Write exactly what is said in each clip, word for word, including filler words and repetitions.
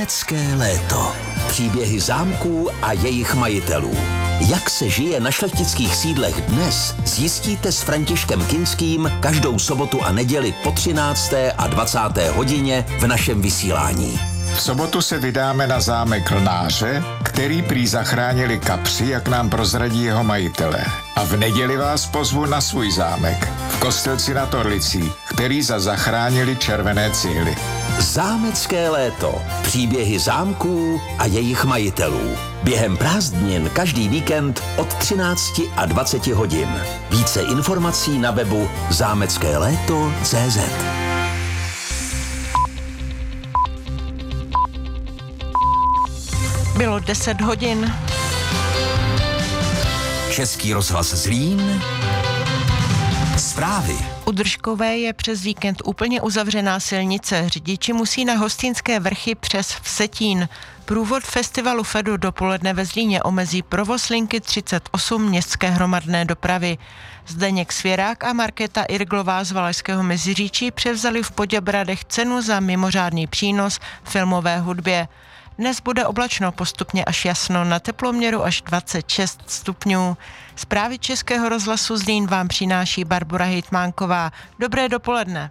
Zámecké léto. Příběhy zámků a jejich majitelů. Jak se žije na šlechtických sídlech dnes, zjistíte s Františkem Kinským každou sobotu a neděli po třinácté a dvacáté hodině v našem vysílání. V sobotu se vydáme na zámek Lnáře, který prý zachránili kapři, jak nám prozradí jeho majitelé. A v neděli vás pozvu na svůj zámek v Kostelci nad Orlicí, který za zachránili červené cihly. Zámecké léto. Příběhy zámků a jejich majitelů. Během prázdnin každý víkend od třinácti a dvaceti hodin. Více informací na webu zámecké léto tečka cé zet. Bylo deset hodin. Český rozhlas Zlín. Zprávy. U Držkové je přes víkend úplně uzavřená silnice. Řidiči musí na Hostýnské vrchy přes Vsetín. Průvod festivalu Fedu dopoledne ve Zlíně omezí provoz linky třicet osm městské hromadné dopravy. Zdeněk Svěrák a Markéta Irglová z Valašského Meziříčí převzali v Poděbradech cenu za mimořádný přínos filmové hudbě. Dnes bude oblačno, postupně až jasno, na teploměru až dvacet šest stupňů. Zprávy Českého rozhlasu Zlín vám přináší Barbora Hejtmánková. Dobré dopoledne.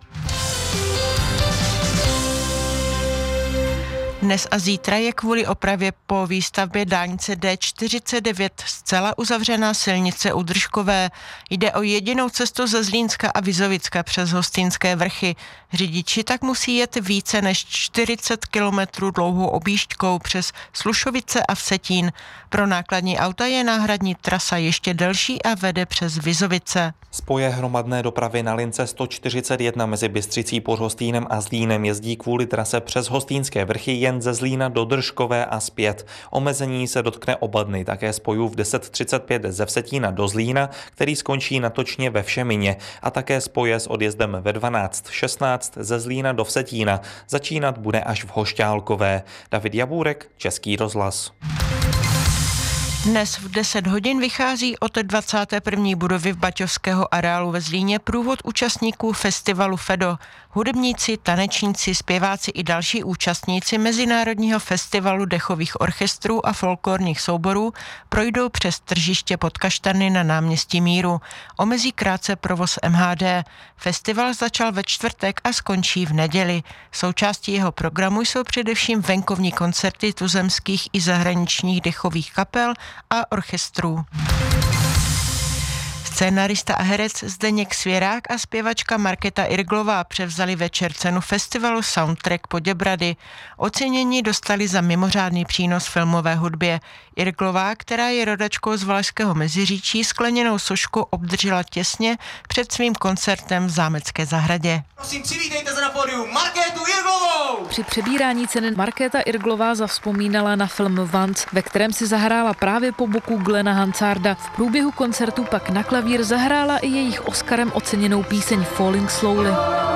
Dnes a zítra je kvůli opravě po výstavbě dálnice D čtyřicet devět zcela uzavřená silnice u Držkové. Jde o jedinou cestu ze Zlínska a Vizovicka přes Hostýnské vrchy. Řidiči tak musí jet více než čtyřicet kilometrů dlouhou objížďkou přes Slušovice a Vsetín. Pro nákladní auta je náhradní trasa ještě delší a vede přes Vizovice. Spoje hromadné dopravy na lince sto čtyřicet jedna mezi Bystřicí pod Hostýnem a Zlínem jezdí kvůli trase přes Hostýnské vrchy jen ze Zlína do Držkové a zpět. Omezení se dotkne oba dny, také spojů v deset třicet pět ze Vsetína do Zlína, který skončí na Točně ve Všemině, a také spoje s odjezdem ve dvanáct šestnáct ze Zlína do Vsetína. Začínat bude až v Hošťálkové. David Jabůrek, Český rozhlas. Dnes v deset hodin vychází od dvacáté první budovy v Baťovského areálu ve Zlíně průvod účastníků festivalu Fedo. Hudebníci, tanečníci, zpěváci i další účastníci Mezinárodního festivalu dechových orchestrů a folklorních souborů projdou přes tržiště pod Kaštany na náměstí Míru. Omezí krátce provoz M H D. Festival začal ve čtvrtek a skončí v neděli. Součástí jeho programu jsou především venkovní koncerty tuzemských i zahraničních dechových kapel a orchestrů. Scénarista a herec Zdeněk Svěrák a zpěvačka Markéta Irglová převzali večer cenu festivalu Soundtrack Poděbrady. Ocenění dostali za mimořádný přínos filmové hudbě. Irglová, která je rodačkou z Valašského Meziříčí, skleněnou sošku obdržela těsně před svým koncertem v Zámecké zahradě. Prosím, přivítejte se na pódium Markétu Irglovou! Při přebírání ceny Markéta Irglová zavzpomínala na film Vance, ve kterém si zahrála právě po boku Glena Hansarda. V průběhu koncertu pak na klavír zahrála i jejich Oscarem oceněnou píseň Falling Slowly.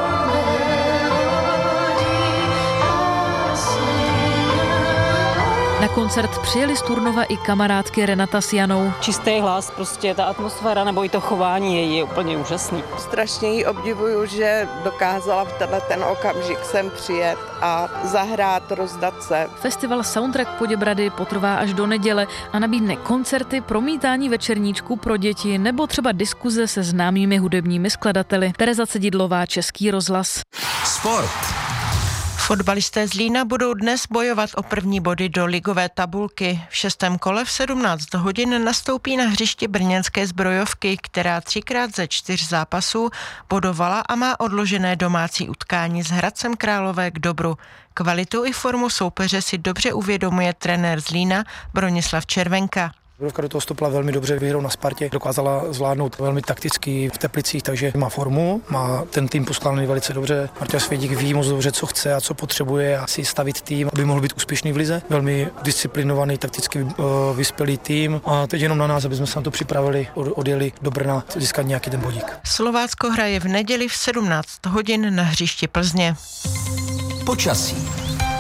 Na koncert přijeli z Turnova i kamarádky Renata s Janou. Čistý hlas, prostě ta atmosféra nebo i to chování její je úplně úžasný. Strašně ji obdivuju, že dokázala v tenhle ten okamžik sem přijet a zahrát, rozdat se. Festival Soundtrack Poděbrady potrvá až do neděle a nabídne koncerty, promítání večerníčků pro děti nebo třeba diskuze se známými hudebními skladateli. Tereza Cedidlová, Český rozhlas. Sport. Fotbalisté Zlína budou dnes bojovat o první body do ligové tabulky. V šestém kole v sedmnáct hodin nastoupí na hřišti brněnské Zbrojovky, která třikrát ze čtyř zápasů bodovala a má odložené domácí utkání s Hradcem Králové k dobru. Kvalitu i formu soupeře si dobře uvědomuje trenér Zlína Bronislav Červenka. Zbrojovka do toho vstoupila velmi dobře, výhrou na Spartě, dokázala zvládnout velmi takticky v Teplicích, takže má formu, má ten tým poskládaný velice dobře. Martin Svědík ví moc dobře, co chce a co potřebuje a si stavit tým, aby mohl být úspěšný v lize. Velmi disciplinovaný, takticky uh, vyspělý tým a teď jenom na nás, aby jsme se na to připravili, odjeli do Brna získat nějaký ten bodík. Slovácko hraje v neděli v sedmnáct hodin na hřišti Plzně. Počasí.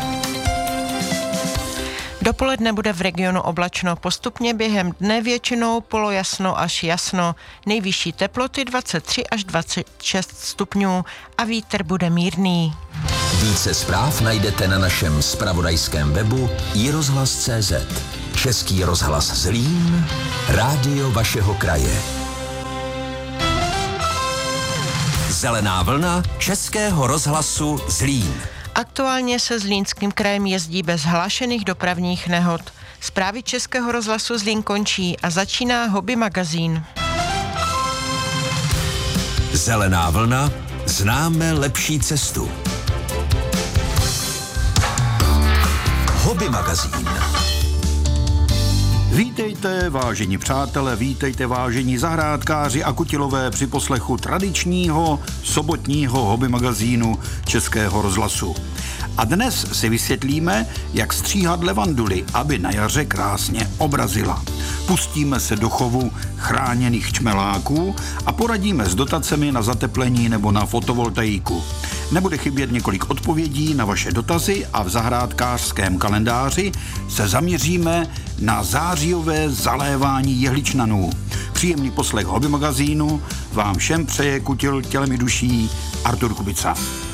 Dopoledne bude v regionu oblačno, postupně během dne většinou polojasno až jasno. Nejvyšší teploty dvacet tři až dvacet šest stupňů a vítr bude mírný. Více zpráv najdete na našem zpravodajském webu i rozhlas tečka cé zet. Český rozhlas Zlín, rádio vašeho kraje. Zelená vlna Českého rozhlasu Zlín. Aktuálně se Zlínským krajem jezdí bez hlášených dopravních nehod. Zprávy Českého rozhlasu Zlín končí a začíná Hobby magazín. Zelená vlna, známe lepší cestu. Hobby magazín. Vítejte, vážení přátelé, vítejte, vážení zahrádkáři a kutilové při poslechu tradičního sobotního hobby magazínu Českého rozhlasu. A dnes si vysvětlíme, jak stříhat levanduly, aby na jaře krásně obrazila. Pustíme se do chovu chráněných čmeláků a poradíme s dotacemi na zateplení nebo na fotovoltaiku. Nebude chybět několik odpovědí na vaše dotazy a v zahrádkářském kalendáři se zaměříme na zářijové zalévání jehličnanů. Příjemný poslech hobby magazínu vám všem přeje kutil tělem i duší Artur Kubica.